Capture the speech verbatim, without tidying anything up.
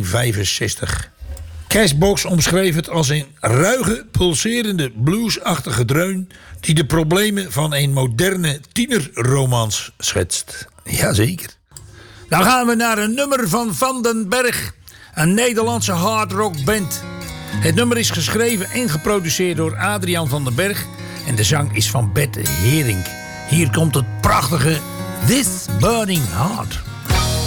vijfenzestig. Cashbox omschreef het als een ruige, pulserende, bluesachtige dreun die de problemen van een moderne tienerromans schetst. Jazeker. Dan gaan we naar een nummer van Van den Berg, een Nederlandse hardrockband. Het nummer is geschreven en geproduceerd door Adriaan van den Berg en de zang is van Bert Haring. Hier komt het prachtige This Burning Heart.